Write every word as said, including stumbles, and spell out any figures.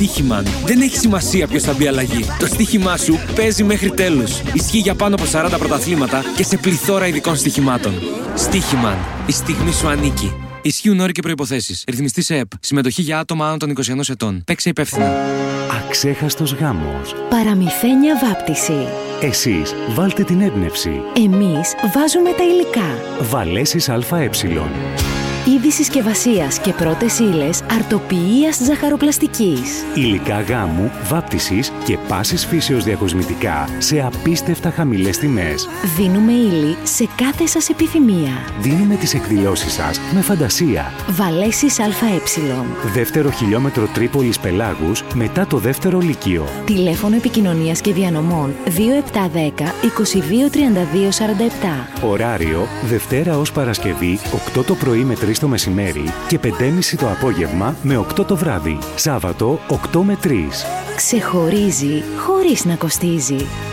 Στοίχημαν. Δεν έχει σημασία ποιος θα μπει αλλαγή. Το στοίχημά σου παίζει μέχρι τέλους. Ισχύει για πάνω από σαράντα πρωταθλήματα και σε πληθώρα ειδικών στοιχημάτων. Στοίχημαν. Η στιγμή σου ανήκει. Ισχύουν όροι και προϋποθέσεις. Ρυθμιστής ΕΕΠ. Συμμετοχή για άτομα άνω των είκοσι ενός ετών. Παίξε υπεύθυνα. Αξέχαστος γάμος. Παραμυθένια βάπτιση. Εσείς βάλτε την έμπνευση. Εμείς βάζουμε τα υλικά. Βαλέσεις ΑΕ. Είδη συσκευασίας και πρώτες ύλες αρτοποιίας ζαχαροπλαστικής. Υλικά γάμου, βάπτισης και πάσης φύσεως διακοσμητικά σε απίστευτα χαμηλές τιμές. Δίνουμε ύλη σε κάθε σας επιθυμία. Δίνουμε τις εκδηλώσεις σας με φαντασία. Βαλέσεις ΑΕ. Δεύτερο χιλιόμετρο Τρίπολης Πελάγους μετά το δεύτερο λύκειο. Τηλέφωνο επικοινωνίας και διανομών δύο επτά δέκα είκοσι δύο τριάντα δύο σαράντα επτά. Ωράριο Δευτέρα ως Παρασκευή οκτώ το πρωί με τρεις το μεσημέρι και πέντε και μισή το απόγευμα με οκτώ το βράδυ. Σάββατο οκτώ με τρεις. Ξεχωρίζει χωρίς να κοστίζει.